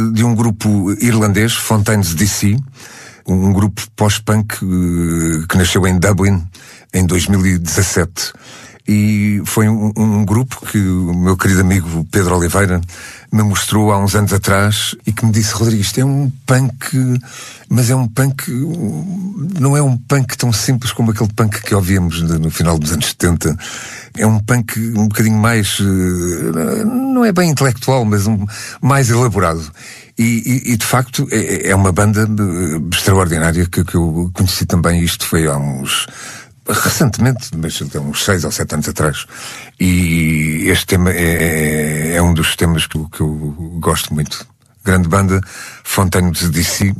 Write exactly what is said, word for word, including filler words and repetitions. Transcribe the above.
de um grupo irlandês, Fontaines D C, um grupo pós-punk que nasceu em Dublin em dois mil e dezassete. E foi um, um grupo que o meu querido amigo Pedro Oliveira me mostrou há uns anos atrás e que me disse: Rodrigo, isto é um punk, mas é um punk, não é um punk tão simples como aquele punk que ouvíamos no final dos anos setenta. É um punk um bocadinho mais, não é bem intelectual, mas um, mais elaborado. E, e, e de facto é, é uma banda extraordinária que, que eu conheci também. Isto foi há uns... recentemente, mas há uns seis ou sete anos atrás. E este tema é, é um dos temas que, que eu gosto muito. Grande banda, Fontaines D C,